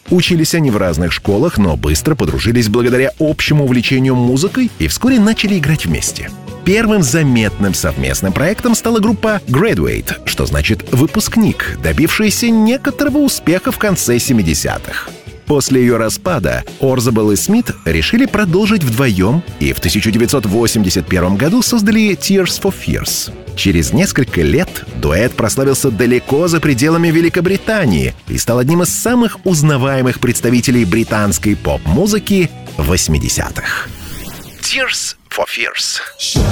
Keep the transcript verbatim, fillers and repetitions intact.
Учились они в разных школах, но быстро подружились благодаря общему увлечению музыкой и вскоре начали играть вместе. Первым заметным совместным проектом стала группа Graduate, что значит «выпускник», добившаяся некоторого успеха в конце семидесятых. После ее распада Орзабел и Смит решили продолжить вдвоем и в тысяча девятьсот восемьдесят первом году создали Tears for Fears. Через несколько лет дуэт прославился далеко за пределами Великобритании и стал одним из самых узнаваемых представителей британской поп-музыки восьмидесятых. Tears for Fears.